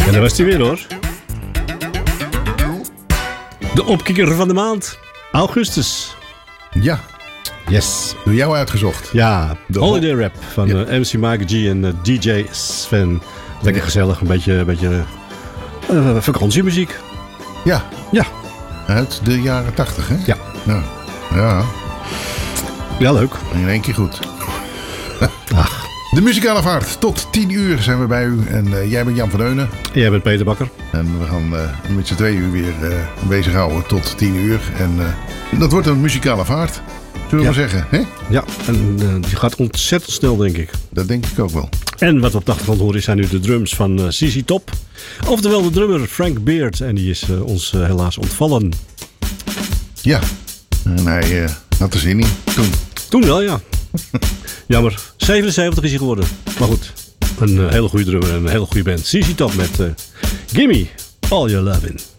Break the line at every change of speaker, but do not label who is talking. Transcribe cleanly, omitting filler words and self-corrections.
En daar was hij weer hoor. De opkikker van de maand. Augustus.
Ja.
Yes.
Door jou uitgezocht.
Ja, de Holiday Rap van MC Mike G en DJ Sven. Lekker gezellig, een beetje vakantiemuziek.
Ja.
Ja.
Uit de jaren 80, hè?
Ja.
Ja.
Ja, leuk.
In één keer goed.
Ach.
De muzikale vaart. Tot 10 uur zijn we bij u. En jij bent Jan van Deunen.
Jij bent Peter Bakker.
En we gaan met z'n 2 uur weer bezighouden tot 10 uur. En dat wordt een muzikale vaart. Zullen we maar zeggen, hè?
Ja, en die gaat ontzettend snel, denk ik.
Dat denk ik ook wel.
En wat we op de achtergrond horen zijn nu de drums van ZZ Top. Oftewel de drummer Frank Beard. En die is ons helaas ontvallen.
Ja, en hij had er zin in toen.
Toen wel, ja. Jammer. 77 is hij geworden. Maar goed, een hele goede drummer en een hele goede band. ZZ Top met Gimme All Your Lovin'.